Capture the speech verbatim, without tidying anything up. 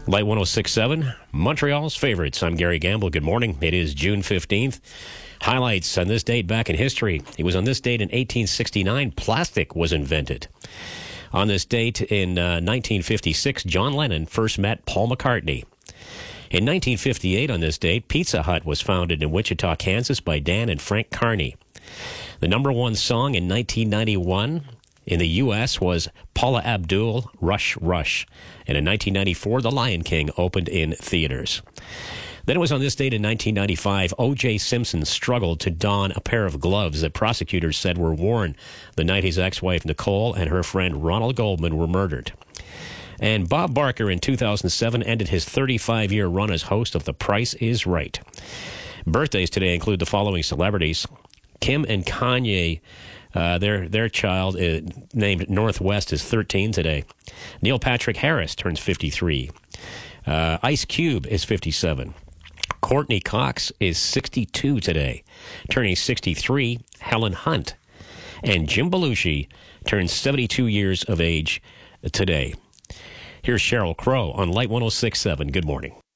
Light one oh six point seven, Montreal's favorites. I'm Gary Gamble. Good morning. It is June fifteenth. Highlights on this date back in history. It was on this date in eighteen sixty-nine, plastic was invented. On this date in uh, nineteen fifty-six, John Lennon first met Paul McCartney. In nineteen fifty-eight, on this date, Pizza Hut was founded in Wichita, Kansas by Dan and Frank Carney. The number one song in nineteen ninety-one in the U S was Paula Abdul, Rush Rush. And in nineteen ninety-four, The Lion King opened in theaters. Then it was on this date in nineteen ninety-five, O J. Simpson struggled to don a pair of gloves that prosecutors said were worn the night his ex-wife Nicole and her friend Ronald Goldman were murdered. And Bob Barker in two thousand seven ended his thirty-five-year run as host of The Price is Right. Birthdays today include the following celebrities. Kim and Kanye, uh, their their child uh, named Northwest is thirteen today. Neil Patrick Harris turns fifty-three. Uh, Ice Cube is fifty-seven. Courtney Cox is sixty-two today. Turning sixty-three, Helen Hunt. And Jim Belushi turns seventy-two years of age today. Here's Sheryl Crow on Light one oh six point seven. Good morning.